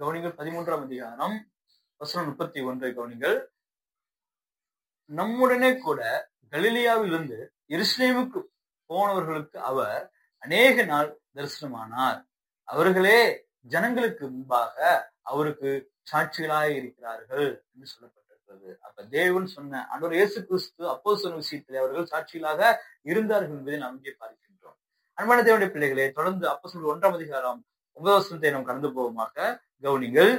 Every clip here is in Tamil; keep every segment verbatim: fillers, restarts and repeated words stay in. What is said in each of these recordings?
கவனிங்கள் பதிமூன்றாம் அதிகாரம் வசனம் முப்பத்தி ஒன்றை கவனிங்கள். நம்முடனே கூட கலிலியாவில் இருந்து எருசலேமுக்கு போனவர்களுக்கு அவர் அநேக நாள் தரிசனமானார். அவர்களே ஜனங்களுக்கு முன்பாக அவருக்கு சாட்சிகளாக இருக்கிறார்கள் என்று சொல்லப்பட்டிருக்கிறது. அப்ப தேவன் சொன்ன ஆண்டவர் இயேசு கிறிஸ்து அப்போஸ்தலர் விஷயத்திலே அவர்கள் சாட்சிகளாக இருந்தார்கள் என்பதை நாம் இங்கே பார்க்கின்றோம். அன்பான தேவனுடைய பிள்ளைகளே, தொடர்ந்து அப்போஸ்தலர் ஒன்றாம் அதிகாரம் ஒன்பதாம் வசனத்தை நாம் கடந்து போவோமாக. கவனிங்கள்.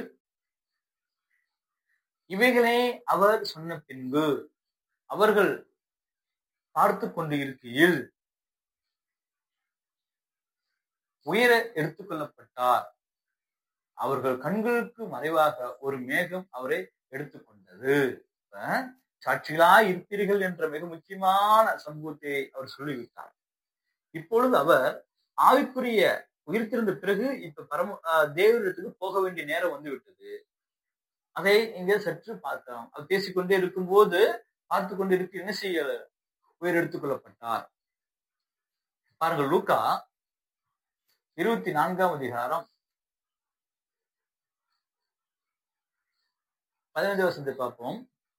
இவைகளே அவர் சொன்ன பின்பு அவர்கள் பார்த்து கொண்டு இருக்கையில் உயர எடுத்துக் கொள்ளப்பட்டார். அவர்கள் கண்களுக்கு மறைவாக ஒரு மேகம் அவரை எடுத்துக்கொண்டது. சாட்சிகளா இருப்பீர்கள் என்ற மிக முக்கியமான சம்பவத்தை அவர் சொல்லிவிட்டார். இப்பொழுது அவர் ஆவிக்குரிய உயிர்த்திருந்த பிறகு இப்ப பரம தேவனிடத்துக்கு போக வேண்டிய நேரம் வந்து விட்டது. அதை இங்கே சற்று பார்த்தோம். அவர் பேசிக்கொண்டே இருக்கும் போது பார்த்து கொண்டு இருக்கு என்ன செய்ய உயிர் எடுத்துக் கொள்ளப்பட்டார். பாருங்கள், லூக்கா இருபத்தி நான்காம் அதிகாரம் பதினைந்து வசனத்தை பார்ப்போம்.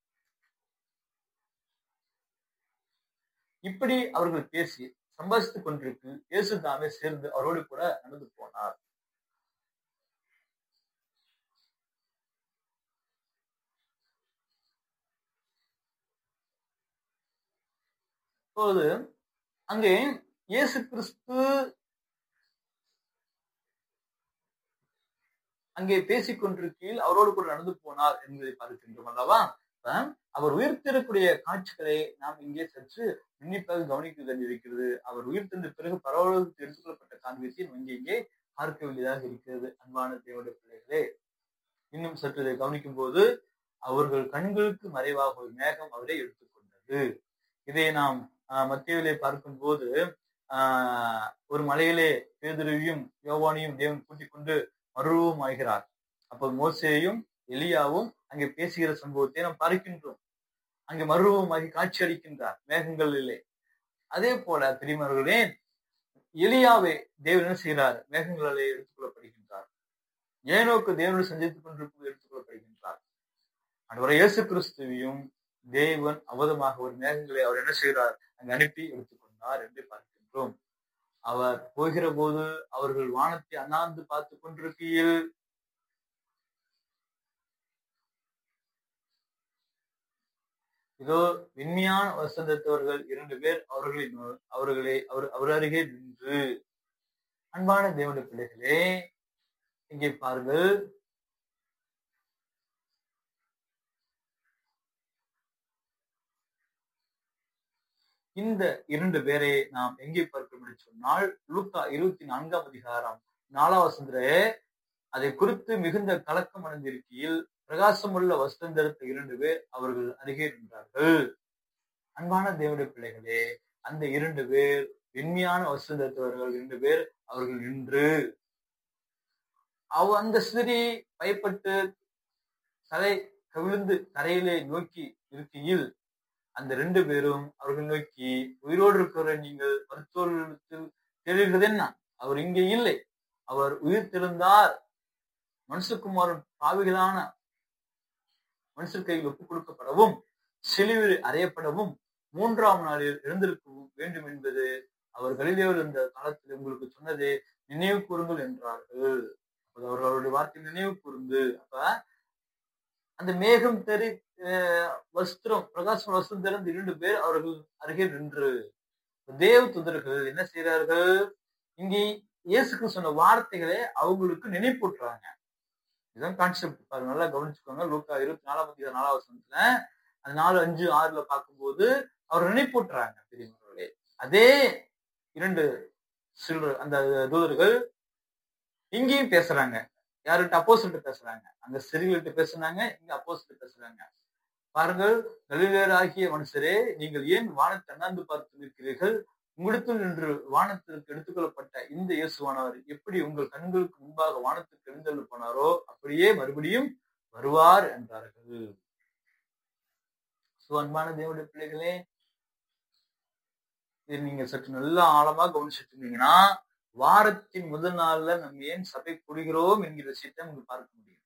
இப்படி அவர்கள் பேசி சம்பாதித்துக் கொண்டிருக்கு இயேசு தாமே சேர்ந்து அவரோடு கூட நடந்து போனார். இப்போது அங்கே இயேசு கிறிஸ்து அங்கே பேசிக் கொண்டிருக்கையில் அவரோடு கூட நடந்து போனார் என்பதை பார்க்கின்றோம் அல்லவா? அவர் உயிர்த்தெழக்கூடிய காட்சிகளை நாம் இங்கே சற்று உன்னிப்பாக கவனிக்க வேண்டியிருக்கிறது. அவர் உயிர்த்தெழுந்த பிறகு பரவலுக்கு எடுத்துக் கொள்ளப்பட்ட காண்பியத்தை இங்கே இங்கே பார்க்க வேண்டியதாக இருக்கிறது. அன்பான தேவனுடைய பிள்ளைகளே, இன்னும் சற்று இதை கவனிக்கும் போது அவர்கள் கண்களுக்கு மறைவாக ஒரு மேகம் அவரை எடுத்துக்கொண்டது. இதை நாம் ஆஹ் மத்தேயுவிலே பார்க்கும் போது ஆஹ் ஒரு மலையிலே பேதுருவையும் யோவானையும் தேவன் கூட்டிக் கொண்டு மறுரூபம் ஆகிறார். அப்போ மோசேயும் எலியாவும் அங்கே பேசுகிற சம்பவத்தை நாம் பார்க்கின்றோம். அங்கே மறுரூபமாகி காட்சி அளிக்கின்றார் மேகங்களிலே. அதே போல பெரியவர்களே, எலியாவை தேவன் என்ன செய்கிறார்? மேகங்களிலே எடுத்துக் கொள்ளப்படுகின்றார். ஏனோக்கு தேவனோடு சந்தித்துக் கொண்டிருப்பது எடுத்துக் கொள்ளப்படுகின்றார். ஆண்டவர் இயேசு கிறிஸ்துவையும் தேவன் அவதமாக ஒரு மேகங்களை அவர் என்ன செய்கிறார்? அங்கு அனுப்பி எடுத்துக்கொண்டார் என்று பார்க்கின்றோம். அவர் போகிற போது அவர்கள் வானத்தை அண்ணாந்து பார்த்து கொண்டிருக்கையில் இதோ விண்மையான வசந்தத்தவர்கள் இரண்டு பேர் அவர்களின் அவர்களை அவர் அவர் அருகே நின்று. அன்பான தேவனுடைய பிள்ளைகளே, இங்கே பாருங்கள். இந்த இரண்டு பேரை நாம் எங்கே பார்க்க முடியும் சொன்னால், லூக்கா இருபத்தி நான்காம் அதிகாரம் நாலாம் வசனத்திலே அதை குறித்து மிகுந்த கலக்கம் அடைந்திருக்கையில் பிரகாசமுள்ள வஸ்திரம் தரித்த இரண்டு பேர் அவர்கள் அருகே நின்றார்கள். அன்பான தேவனுடைய பிள்ளைகளே, அந்த இரண்டு பேர் வெண்மையான வஸ்திரம் தரித்தவர்கள் இரண்டு பேர் அவர்கள் நின்று அவ அந்த ஸ்திரீ பயப்பட்டு தலை கவிழ்ந்து தரையிலே நோக்கி இருக்கையில் அந்த ரெண்டு பேரும் அவர்கள் நோக்கி, உயிரோடு இருக்கிற நீங்கள் மருத்துவத்தில் தெரிகிறது என்ன? அவர் இங்கே இல்லை, அவர் உயிர் தெழுந்தார். மனுஷகுமாரன் பாவிகளான மனுஷர் கையில் ஒப்புக் கொடுக்கப்படவும் சிலுவையில் அறையப்படவும் மூன்றாம் நாளில் எழுந்திருக்கவும் வேண்டும் என்பது அவர் கலிலேயாவில் இருந்த காலத்தில் உங்களுக்கு சொன்னதே நினைவு கூறுங்கள் என்றார்கள். அவர்களுடைய வார்த்தை நினைவு கூர்ந்து, அப்ப அந்த மேகம் தெரி வஸ்திரம் பிரகாசம் வஸ்திரம் தெரிந்த இரண்டு பேர் அவர்கள் அருகே நின்று தேவ தூதர்கள் என்ன செய்யறார்கள்? இங்கே இயேசுக்கு சொன்ன வார்த்தைகளை அவங்களுக்கு நினைப்பூட்டுறாங்க. இதுதான் கான்செப்ட். பாருங்க, நல்லா கவனிச்சுக்கோங்க. லூக்கா இருபத்தி நாலாம் அதிகாரம் நாலாம் வசனத்துல அந்த நாலு அஞ்சு ஆறுல பார்க்கும்போது அவர் நினைப்பூட்டுறாங்க பெரியவர்களே. அதே இரண்டு சிலர் அந்த தூதர்கள் இங்கேயும் பேசுறாங்க. யார்கிட்ட? அப்போஸ்தலர்கிட்ட பேசுறாங்க. அங்க சிறுகிட்ட பேசுனாங்க, இங்க அப்போஸ்தலர் பேசுறாங்க. பாருங்கள், கலிலேயராகிய மனுஷரே, நீங்கள் ஏன் வானத்தை அண்ணாந்து பார்த்து நிற்கிறீர்கள்? உங்களிடத்தில் நின்று வானத்திற்கு எடுத்துக்கொள்ளப்பட்ட இந்த இயேசுவானவர் எப்படி உங்கள் கண்களுக்கு முன்பாக வானத்துக்கு எழுந்தருளி போனாரோ அப்படியே மறுபடியும் வருவார் என்றார்கள். அன்பான தேவனுடைய பிள்ளைகளே, இது நீங்க சற்று நல்லா ஆழமா கவனிச்சுட்டு இருந்தீங்கன்னா வாரத்தின் முதல் நாள்ல நம்ம ஏன் சபை கூடுகிறோம் என்கிற விஷயத்தை நம்ம பார்க்க முடியும்.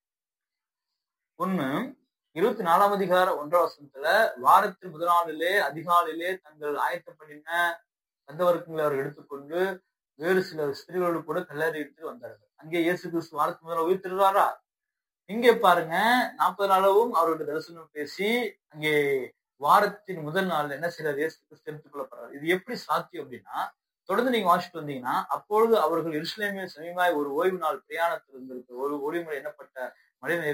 ஒண்ணு இருபத்தி நாலாம் அதிகாரம் ஒன்றாம் வசனத்துல வாரத்தின் முதல் நாளிலே அதிகாலையிலே தங்கள் ஆயத்தம் பண்ணின கந்தவர்க்கங்களை அவர் எடுத்துக்கொண்டு வேறு சில ஸ்திரீகளோடு கூட கல்லறை எடுத்து வந்தார்கள். அங்கே இயேசு கிறிஸ்து வாரத்து முதல்ல உயிர்த்திருவாரா? இங்கே பாருங்க, நாற்பது நாளவும் அவருடைய தரிசனம் பேசி அங்கே வாரத்தின் முதல் நாள் என்ன செய்யறாரு? இயேசு கிறிஸ்து எடுத்துக் கொள்ளப்படுறாரு. இது எப்படி சாத்தியம் அப்படின்னா, தொடர்ந்து நீங்க வாசிட்டு வந்தீங்கன்னா, அப்பொழுது அவர்கள் எருசலேமில் சமீபமாய் ஒரு ஓய்வு நாள் பிரயாணத்தில் இருந்திருக்கு. ஒரு ஒளிமுறை எண்ணப்பட்ட மழை